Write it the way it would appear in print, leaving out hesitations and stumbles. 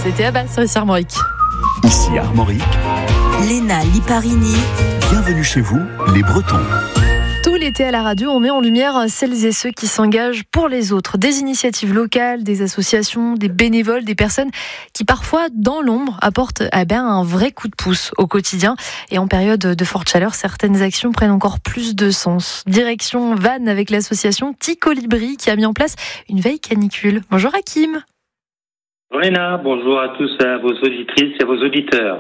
C'était Abbas sur Armorique. Ici Armorique, Léna Liparini. bienvenue chez vous, les Bretons. Tout l'été à la radio, on met en lumière celles et ceux qui s'engagent pour les autres. Des initiatives locales, des associations, des bénévoles, des personnes qui parfois, dans l'ombre, apportent un vrai coup de pouce au quotidien. Et en période de forte chaleur, certaines actions prennent encore plus de sens. Direction Vannes avec l'association Ticolibri qui a mis en place une veille canicule. Bonjour Hakim. Bonjour Léna, bonjour à tous, à vos auditrices et à vos auditeurs.